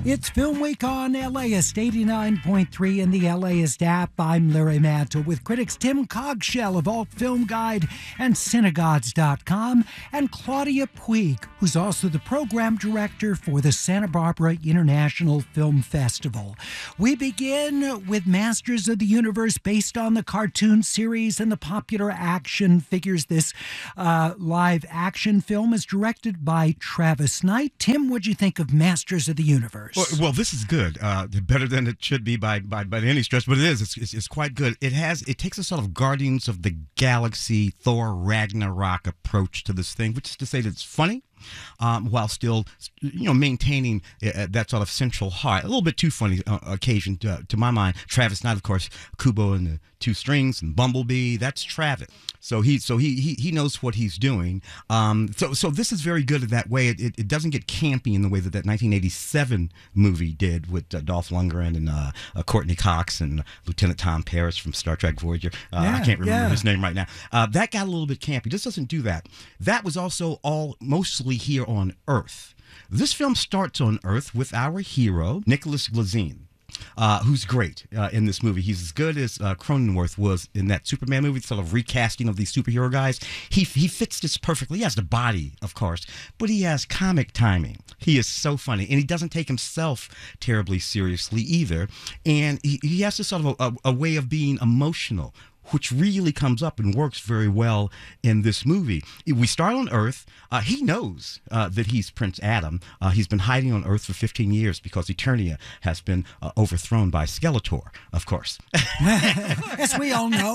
It's Film Week on LAist 89.3 and the LAist app. I'm Larry Mantle with critics Tim Cogshell of Alt Film Guide and Synagogues.com and Claudia Puig, who's also the program director for the Santa Barbara International Film Festival. We begin with Masters of the Universe, based on the cartoon series and the popular action figures. This live action film is directed by Travis Knight. Tim, what'd you think of Masters of the Universe? Well, this is good. Better than it should be by any stretch, but it is. It's quite good. It takes a sort of Guardians of the Galaxy, Thor Ragnarok approach to this thing, which is to say that it's funny, while still, maintaining that sort of central heart. A little bit too funny occasion to my mind. Travis Knight, of course, Kubo and the Two Strings and Bumblebee. That's Travis. So he knows what he's doing. So this is very good in that way. It doesn't get campy in the way that 1987 movie did with Dolph Lundgren and Courtney Cox and Lieutenant Tom Paris from Star Trek Voyager. I can't remember his name right now. That got a little bit campy. This doesn't do that. That was also mostly here on Earth. This film starts on Earth with our hero, Nicholas Glazine. Who's great in this movie. He's as good as Cronenworth was in that Superman movie, sort of recasting of these superhero guys. He fits this perfectly. He has the body, of course, but he has comic timing. He is so funny, and he doesn't take himself terribly seriously either. And he has this sort of a way of being emotional, which really comes up and works very well in this movie. We start on Earth. He knows that he's Prince Adam. He's been hiding on Earth for 15 years because Eternia has been overthrown by Skeletor, of course. As we all know.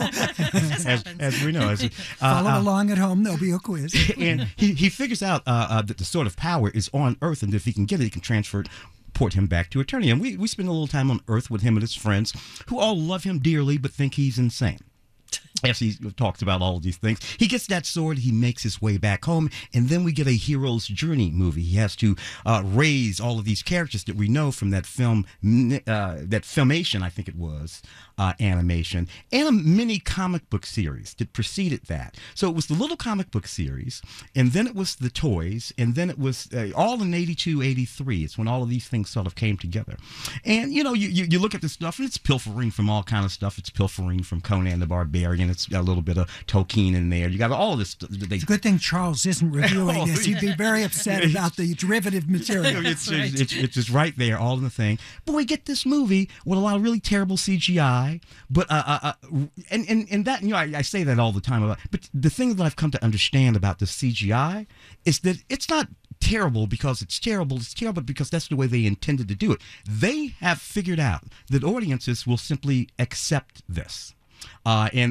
as we know. Follow along at home. There'll be a quiz. And he figures out that the sword of power is on Earth, and if he can get it, he can transport him back to Eternia. And we spend a little time on Earth with him and his friends, who all love him dearly but think he's insane. As he talks about all of these things, he gets that sword, he makes his way back home, and then we get a hero's journey movie. He has to raise all of these characters that we know from that film, that Filmation, I think it was, animation, and a mini comic book series that preceded that. So it was the little comic book series, and then it was the toys, and then it was all in 82, 83. It's when all of these things sort of came together. And, you look at this stuff, and it's pilfering from all kind of stuff. It's pilfering from Conan the Barbarian. It's got a little bit of Tolkien in there. You got all of this. It's a good thing Charles isn't reviewing this. He'd be very upset about the derivative material. It's just right there, all in the thing. But we get this movie with a lot of really terrible CGI. But and that, I say that all the time. But the thing that I've come to understand about the CGI is that it's not terrible because it's terrible. It's terrible because that's the way they intended to do it. They have figured out that audiences will simply accept this. And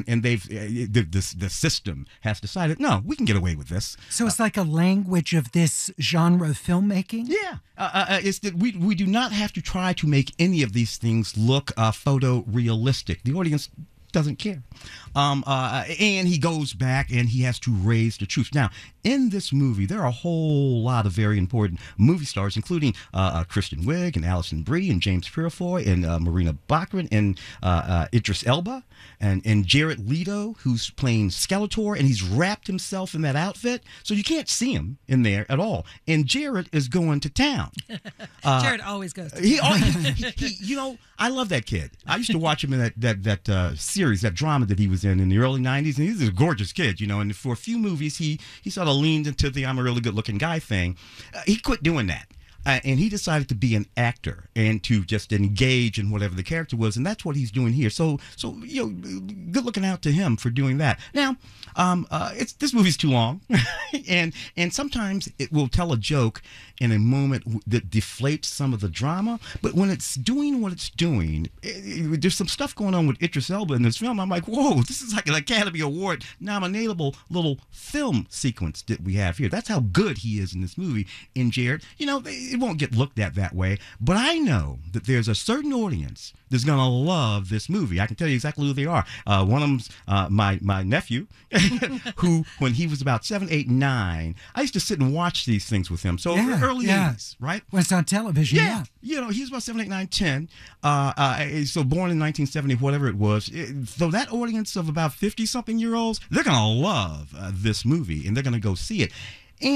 the system has decided, no, we can get away with this. So it's like a language of this genre of filmmaking? Yeah. It's that we do not have to try to make any of these things look photorealistic. The audience doesn't care. And he goes back and he has to raise the troops. Now, in this movie, there are a whole lot of very important movie stars, including Kristen Wiig and Alison Brie and James Purefoy and Marina Baccarin and Idris Elba and Jared Leto, who's playing Skeletor, and he's wrapped himself in that outfit, so you can't see him in there at all. And Jared is going to town. Jared always goes to town. I love that kid. I used to watch him in that series, that drama that he was in the early 90s, and he's a gorgeous kid, and for a few movies he sort of leaned into the I'm a really good looking guy thing. He quit doing that. And he decided to be an actor and to just engage in whatever the character was, and that's what he's doing here. So good looking out to him for doing that. Now, this movie's too long, and sometimes it will tell a joke in a moment that deflates some of the drama. But when it's doing what it's doing, there's some stuff going on with Idris Elba in this film. I'm like, whoa, this is like an Academy Award nominatable little film sequence that we have here. That's how good he is in this movie. And Jared, it won't get looked at that way, but I know that there's a certain audience that's going to love this movie. I can tell you exactly who they are. One of them's my nephew, who, when he was about 7, 8, 9, I used to sit and watch these things with him. So early 80s, right? When it's on television, yeah. He was about 7, 8, 9, 10. So born in 1970, whatever it was. So that audience of about 50-something year olds, they're going to love this movie, and they're going to go see it. And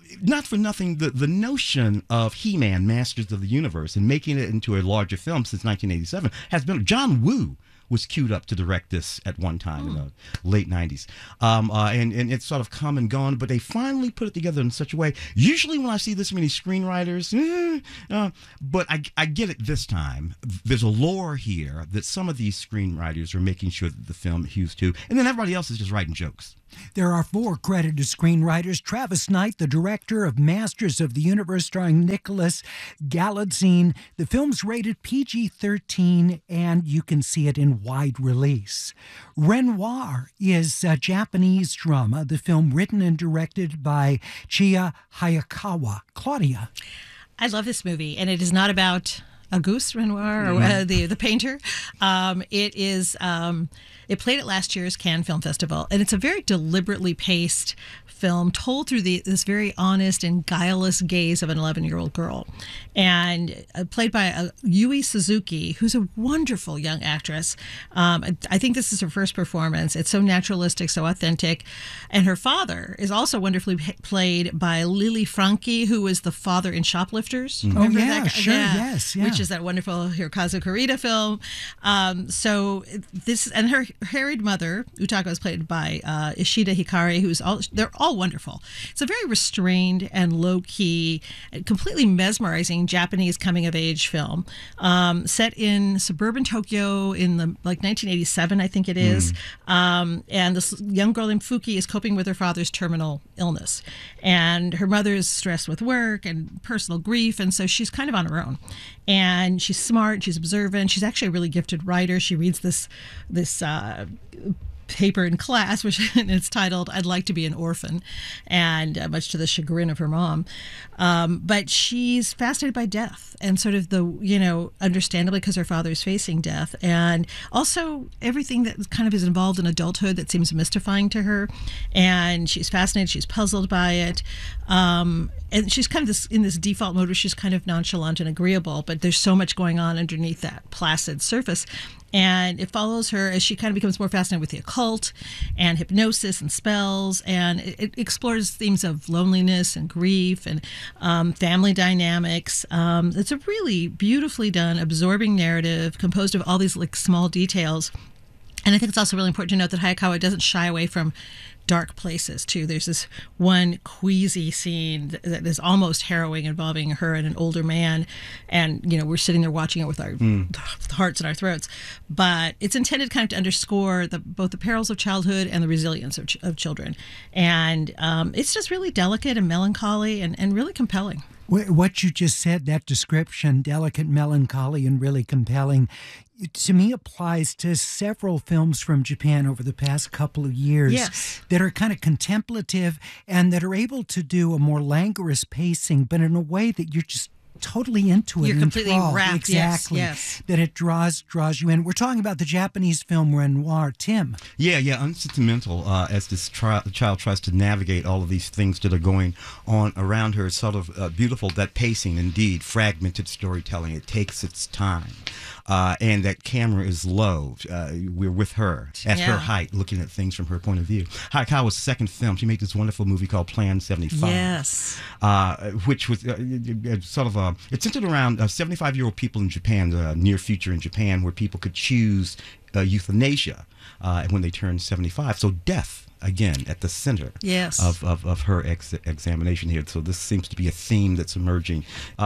not for nothing, the notion of He-Man, Masters of the Universe, and making it into a larger film since 1987 has been John Woo was queued up to direct this at one time in the late 90s. And it's sort of come and gone, but they finally put it together in such a way. Usually when I see this many screenwriters, but I get it this time. There's a lore here that some of these screenwriters are making sure that the film adheres to, and then everybody else is just writing jokes. There are 4 credited screenwriters. Travis Knight, the director of Masters of the Universe, starring Nicholas Galitzine. The film's rated PG-13, and you can see it in wide release. Renoir is a Japanese drama, the film written and directed by Chiya Hayakawa. Claudia. I love this movie, and it is not about Auguste Renoir, or the painter. It is. It played at last year's Cannes Film Festival, and it's a very deliberately paced film told through this very honest and guileless gaze of an 11-year-old girl, and played by Yui Suzuki, who's a wonderful young actress. I think this is her first performance. It's so naturalistic, so authentic, and her father is also wonderfully played by Lily Franchi, who was the father in Shoplifters. Oh yeah, sure, yes, which is that wonderful Hirokazu Kurita film. So this, and her harried mother Utako is played by Ishida Hikari, they're all wonderful. It's a very restrained and low-key, completely mesmerizing Japanese coming-of-age film set in suburban Tokyo in the 1987, I think it is. And this young girl named Fuki is coping with her father's terminal illness, and her mother is stressed with work and personal grief, and so she's kind of on her own. And she's smart, she's observant, she's actually a really gifted writer. She reads this paper in class, which it's titled "I'd Like to Be an Orphan," and much to the chagrin of her mom. But she's fascinated by death, and sort of understandably, because her father is facing death, and also everything that kind of is involved in adulthood that seems mystifying to her. And she's fascinated, she's puzzled by it. And she's kind of in this default mode where she's kind of nonchalant and agreeable, but there's so much going on underneath that placid surface. And it follows her as she kind of becomes more fascinated with the occult and hypnosis and spells, and it explores themes of loneliness and grief and family dynamics. It's a really beautifully done, absorbing narrative composed of all these small details. And I think it's also really important to note that Hayakawa doesn't shy away from dark places too. There's this one queasy scene that is almost harrowing, involving her and an older man, and we're sitting there watching it with our hearts in our throats. But it's intended kind of to underscore both the perils of childhood and the resilience of children, and it's just really delicate and melancholy and really compelling. What you just said, that description, delicate, melancholy, and really compelling, to me applies to several films from Japan over the past couple of years that are kind of contemplative and that are able to do a more languorous pacing, but in a way that you're just totally into it. You're completely wrapped. Exactly. Yes. That it draws you in. We're talking about the Japanese film Renoir. Tim. Yeah, unsentimental as this child tries to navigate all of these things that are going on around her. It's sort of beautiful, that pacing, indeed, fragmented storytelling. It takes its time. And that camera is low. We're with her at her height, looking at things from her point of view. Hayakawa's second film, she made this wonderful movie called Plan 75. Yes. Which was sort of it's centered around 75-year-old people in Japan, the near future in Japan, where people could choose euthanasia when they turn 75. So death, again, at the center of her examination here. So this seems to be a theme that's emerging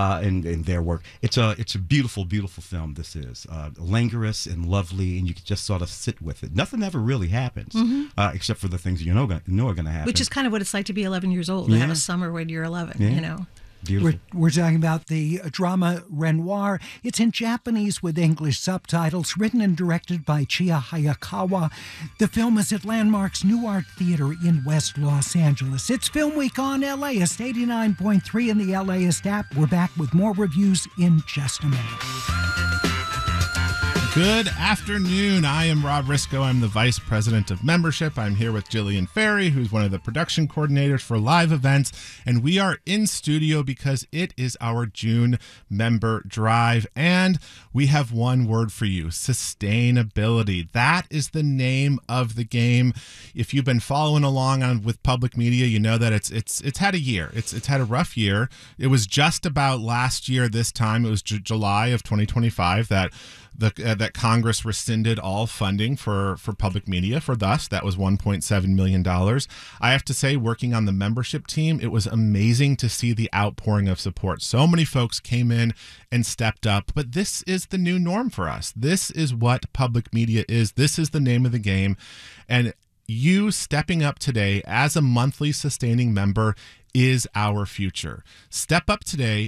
in their work. It's a beautiful, beautiful film. This is languorous and lovely, and you can just sort of sit with it. Nothing ever really happens except for the things you know are going to happen. Which is kind of what it's like to be 11 years old, to have a summer when you're 11, We're talking about the drama Renoir. It's in Japanese with English subtitles, written and directed by Chiya Hayakawa. The film is at Landmark's New Art Theater in West Los Angeles. It's Film Week on LAist 89.3 in the LAist app. We're back with more reviews in just a minute. Good afternoon. I am Rob Risco. I'm the Vice President of Membership. I'm here with Jillian Ferry, who's one of the production coordinators for live events. And we are in studio because it is our June member drive. And we have one word for you: sustainability. That is the name of the game. If you've been following along with public media, you know that it's had a year. It's had a rough year. It was just about last year this time. It was July of 2025 that Congress rescinded all funding for public media. For thus, that was $1.7 million. I have to say, working on the membership team, it was amazing to see the outpouring of support. So many folks came in and stepped up. But this is the new norm for us. This is what public media is. This is the name of the game. And you stepping up today as a monthly sustaining member is our future. Step up today,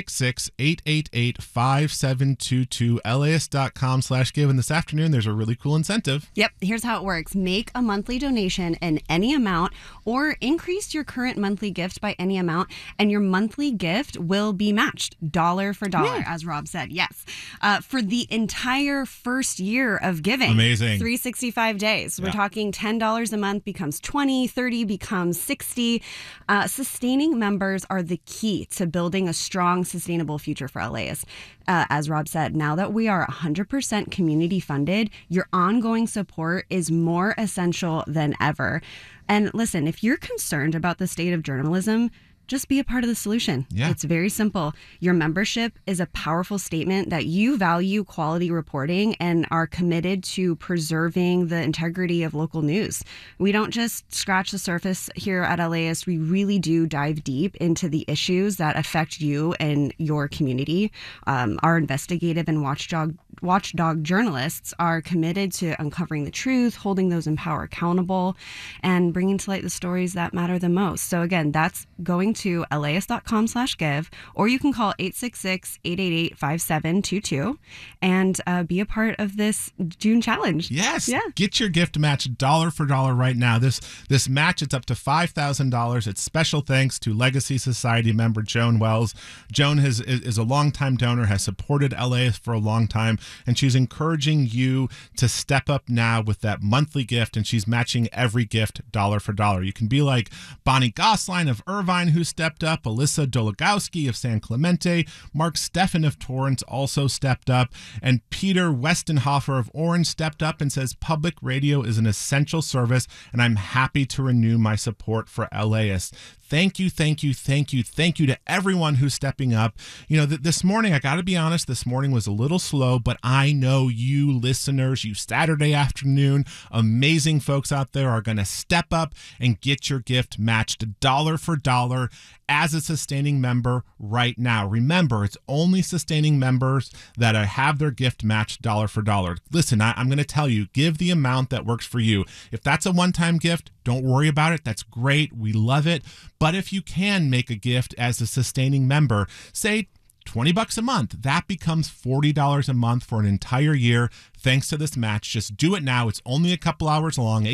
866-888-5722, LAist.com/give. And this afternoon, there's a really cool incentive. Yep, here's how it works. Make a monthly donation in any amount or increase your current monthly gift by any amount, and your monthly gift will be matched dollar for dollar, as Rob said. Yes. For the entire first year of giving. Amazing. 365 days. We're talking $10 a month becomes $20, $30 becomes $60. Sustaining members are the key to building a strong, sustainable future for LAist. As Rob said, now that we are 100% community funded, your ongoing support is more essential than ever. And listen, if you're concerned about the state of journalism, just be a part of the solution. Yeah. It's very simple. Your membership is a powerful statement that you value quality reporting and are committed to preserving the integrity of local news. We don't just scratch the surface here at LAist. We really do dive deep into the issues that affect you and your community. Our investigative and watchdog journalists are committed to uncovering the truth, holding those in power accountable, and bringing to light the stories that matter the most. So again, that's going to LAist.com/give, or you can call 866-888-5722 and be a part of this June challenge. Yes. Yeah. Get your gift match dollar for dollar right now. This match, it's up to $5,000. It's special thanks to Legacy Society member Joan Wells. Joan is a longtime donor, has supported LAist for a long time, and she's encouraging you to step up now with that monthly gift, and she's matching every gift dollar for dollar. You can be like Bonnie Gosline of Irvine, who stepped up, Alyssa Dologowski of San Clemente, Mark Steffen of Torrance also stepped up, and Peter Westenhofer of Orange stepped up and says public radio is an essential service, and I'm happy to renew my support for LAist. Thank you, thank you, thank you, thank you to everyone who's stepping up. You know, this morning, I got to be honest, this morning was a little slow, but I know you listeners, you Saturday afternoon, amazing folks out there are going to step up and get your gift matched dollar for dollar as a sustaining member right now. Remember, it's only sustaining members that have their gift matched dollar for dollar. Listen, I'm going to tell you, give the amount that works for you. If that's a one-time gift, don't worry about it. That's great. We love it. But if you can make a gift as a sustaining member, say $20 a month, that becomes $40 a month for an entire year. Thanks to this match. Just do it now. It's only a couple hours long.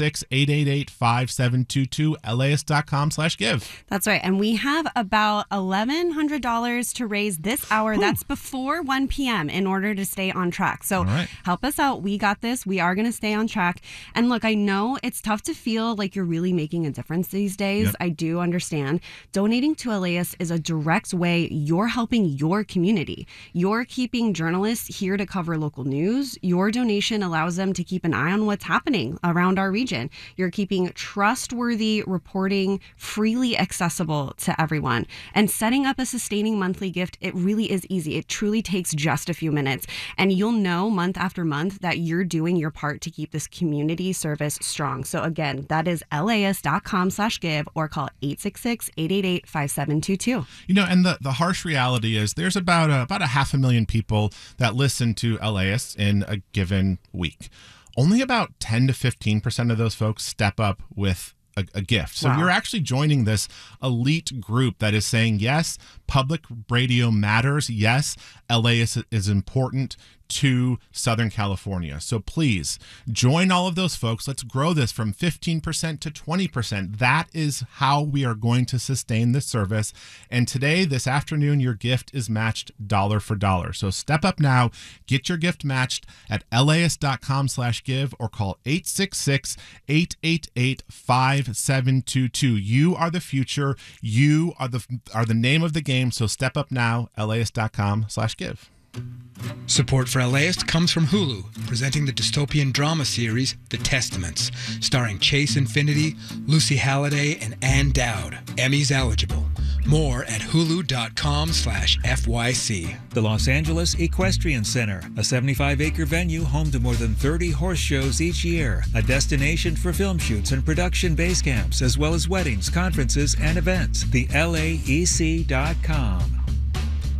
866-888-5722, LAist.com/give. That's right. And we have about $1,100 to raise this hour. Ooh. That's before 1 p.m. in order to stay on track. So help us out. We got this. We are going to stay on track. And look, I know it's tough to feel like you're really making a difference these days. Yep. I do understand. Donating to LAist is a direct way you're helping your community. You're keeping journalists here to cover local news. Your donation allows them to keep an eye on what's happening around our region. You're keeping trustworthy reporting freely accessible to everyone. And setting up a sustaining monthly gift, it really is easy. It truly takes just a few minutes. And you'll know month after month that you're doing your part to keep this community service strong. So again, that is LAist.com/give or call 866-888-5722. You know, and the harsh reality is there's about a 500,000 people that listen to LAist in a given week. Only about 10 to 15% of those folks step up with a gift. So you're actually joining this elite group that is saying, yes, public radio matters. Yes, LAist is important to Southern California. So please join all of those folks. Let's grow this from 15% to 20%. That is how we are going to sustain this service. And today, this afternoon, your gift is matched dollar for dollar. So step up now, get your gift matched at LAist.com/give or call 866-888-5722. You are the future. You are the name of the game. So step up now, LAist.com/give. Support for LAist comes from Hulu, presenting the dystopian drama series The Testaments, starring Chase Infinity, Lucy Halliday, and Ann Dowd. Emmys eligible. More at hulu.com/FYC. The Los Angeles Equestrian Center, a 75-acre venue home to more than 30 horse shows each year, a destination for film shoots and production base camps, as well as weddings, conferences, and events. The LAEC.com.